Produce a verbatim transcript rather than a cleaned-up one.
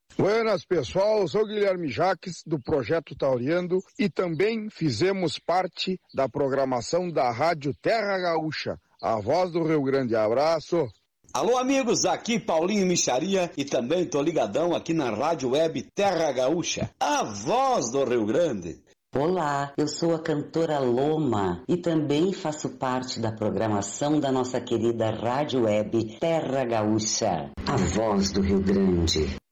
Buenas, pessoal, eu sou Guilherme Jaques, do Projeto Tauriando, e também fizemos parte da programação da Rádio Terra Gaúcha, a voz do Rio Grande. Abraço! Alô, amigos, aqui Paulinho Micharia e também tô ligadão aqui na Rádio Web Terra Gaúcha, a voz do Rio Grande. Olá, eu sou a cantora Loma e também faço parte da programação da nossa querida Rádio Web Terra Gaúcha, a voz do Rio Grande.